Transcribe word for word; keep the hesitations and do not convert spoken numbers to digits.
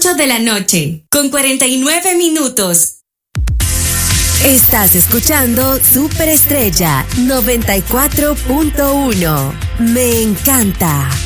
ocho de la noche, con cuarenta y nueve minutos. Estás escuchando Superestrella noventa y cuatro punto uno. Me encanta.